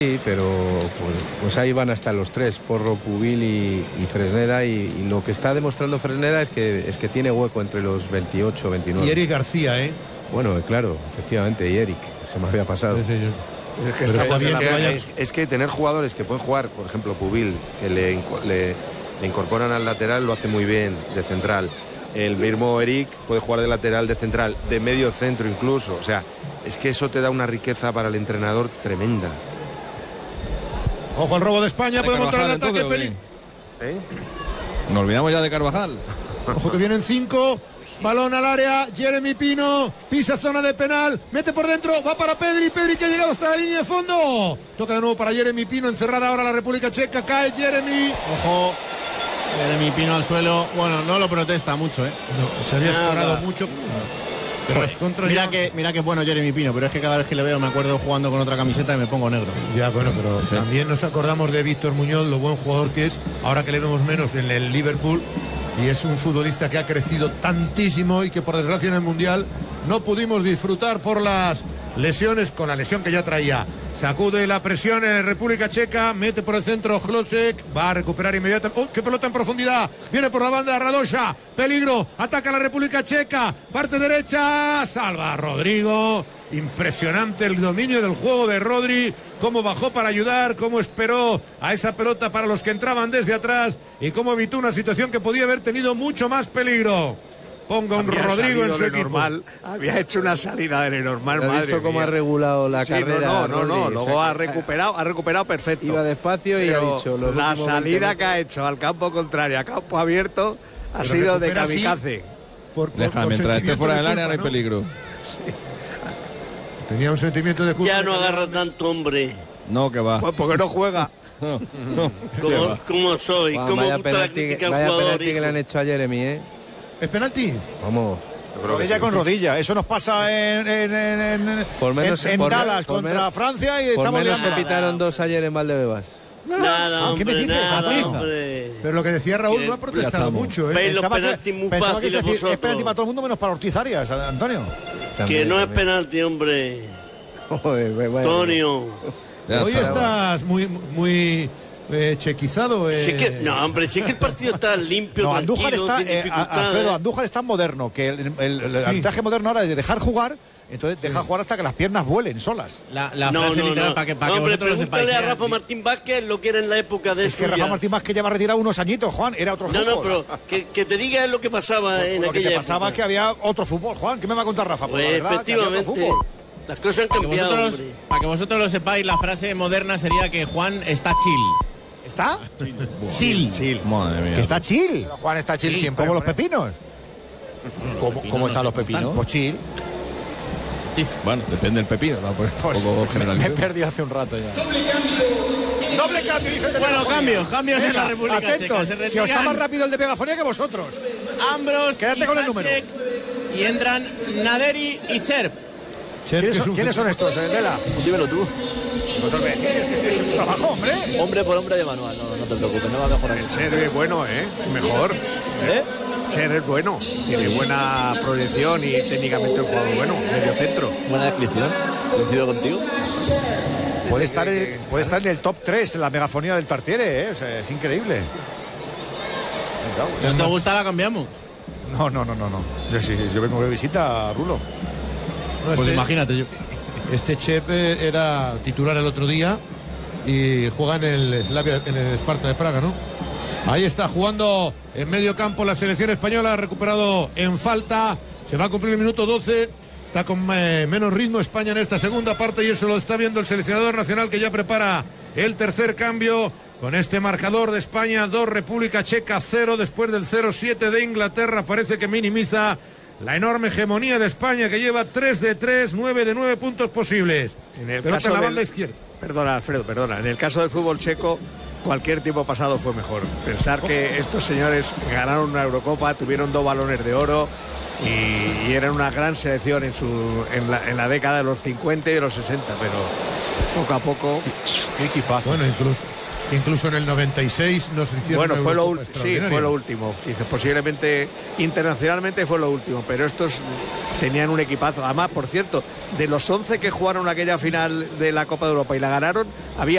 Sí, pero pues ahí van hasta los tres, Porro, Pubil y Fresneda, y lo que está demostrando Fresneda es que tiene hueco entre los 28, 29. Y Eric García, Bueno, claro, efectivamente, y Eric, se me había pasado. Es que tener jugadores que pueden jugar, por ejemplo, Pubil, que le incorporan al lateral, lo hace muy bien, de central. El mismo Eric puede jugar de lateral, de central, de medio centro incluso. O sea, es que eso te da una riqueza para el entrenador tremenda. Ojo al robo de España, puede montar el ataque. Nos olvidamos ya de Carvajal. Ojo que vienen 5, balón al área, Jeremy Pino, pisa zona de penal, mete por dentro, va para Pedri que ha llegado hasta la línea de fondo. Toca de nuevo para Jeremy Pino, encerrada ahora la República Checa, cae Jeremy. Ojo, Jeremy Pino al suelo, bueno, no lo protesta mucho, No, se había escorado mucho. Mira que bueno Jeremy Pino, pero es que cada vez que le veo me acuerdo jugando con otra camiseta y me pongo negro. Ya, bueno, pero también nos acordamos de Víctor Muñoz, lo buen jugador que es, ahora que le vemos menos en el Liverpool, y es un futbolista que ha crecido tantísimo y que por desgracia en el Mundial no pudimos disfrutar por las lesiones, con la lesión que ya traía. Sacude la presión en República Checa, mete por el centro Hlocek, va a recuperar inmediatamente. ¡Oh, qué pelota en profundidad! Viene por la banda Radosha, peligro, ataca la República Checa, parte derecha, salva a Rodrigo. Impresionante el dominio del juego de Rodri, cómo bajó para ayudar, cómo esperó a esa pelota para los que entraban desde atrás y cómo evitó una situación que podía haber tenido mucho más peligro. Ponga un Rodrigo en su equipo. Normal, había hecho una salida de normal, madre visto cómo mía. ha regulado la carrera. No, luego ha recuperado perfecto. Iba despacio y pero ha dicho... la salida que ha hecho al campo contrario, a campo abierto, ha sido de kamikaze. Mientras esté fuera del área no hay peligro. Sí. Tenía un sentimiento de culpa. Ya no agarra tanto, hombre. No, que va. Pues porque no juega. No. ¿Cómo soy? ¿Cómo gusta la crítica al jugador? Penalti que le han hecho a Jeremy, ¿Es penalti? Vamos. Rodilla con rodilla. Eso nos pasa en Dallas contra Francia y estamos liando. Se pitaron 2 ayer en Valdebebas. Nada, hombre, ¿qué me dices? nada, hombre. Pero lo que decía Raúl no ha protestado mucho, Veis los penaltis muy fáciles vosotros. Es penalti para todo el mundo menos para Ortiz Arias, Antonio. Que no es penalti, hombre. Antonio. Hoy estás muy chequizado. No, hombre, si es que el partido está limpio, no, tranquilo, Andújar está, sin dificultades. Alfredo, Andújar está moderno, que el arbitraje moderno ahora es de dejar jugar, entonces deja jugar hasta que las piernas vuelen solas. La frase literal para que vosotros lo sepáis. Pregúntale a Rafa Martín Vázquez lo que era en la época de Es que Rafa Martín Vázquez lleva retirado unos añitos, Juan, era otro fútbol. No, pero que te diga lo que pasaba en aquella época. Lo que pasaba es que había otro fútbol, Juan. ¿Qué me va a contar Rafa? Pues efectivamente, las cosas han cambiado, para que vosotros lo sepáis, la frase moderna sería que Juan está chill. ¿Está? Chill. Madre mía. Que está chill. Pero Juan está chill siempre. Como los pepinos. ¿Cómo están los pepinos? Pues chill. Bueno, depende del pepino, ¿no? Pues, me he perdido hace un rato ya. Doble cambio, dice el de Bueno, cambios en la República Checa. Que os está más rápido el de Megafonía que vosotros. Ambros, quédate con el número. Y entran Naderi y Cherp. ¿Quiénes son estos, Dela? Dímelo tú. ¿Es tu trabajo, hombre? Hombre por hombre de manual, no te preocupes, no va a mejorar. Cher es bueno, mejor. Cher es bueno, tiene buena proyección y técnicamente un jugador bueno, medio centro. Buena descripción, coincido contigo. Puede estar en el top 3 en la megafonía del Tartiere, o sea, es increíble. ¿No te gusta la cambiamos? No. Yo vengo de visita a Rulo. No, pues imagínate yo. Este Chep era titular el otro día y juega en el Slavia, en el Sparta de Praga, ¿no? Ahí está jugando en medio campo la selección española, ha recuperado en falta, se va a cumplir el minuto 12, está con menos ritmo España en esta segunda parte y eso lo está viendo el seleccionador nacional que ya prepara el tercer cambio con este marcador de España 2, República Checa 0, después del 0-7 de Inglaterra, parece que minimiza la enorme hegemonía de España que lleva 3 de 3, 9 de 9 puntos posibles. En el caso la banda izquierda. Perdona, Alfredo, en el caso del fútbol checo, cualquier tiempo pasado fue mejor. Pensar que estos señores ganaron una Eurocopa, tuvieron 2 balones de oro y eran una gran selección en la década de los 50 y de los 60, pero poco a poco... Qué equipazo. Bueno, incluso en el 96 nos hicieron. Bueno, fue lo último. Dice, posiblemente internacionalmente fue lo último, pero estos tenían un equipazo. Además, por cierto, de los 11 que jugaron aquella final de la Copa de Europa y la ganaron, había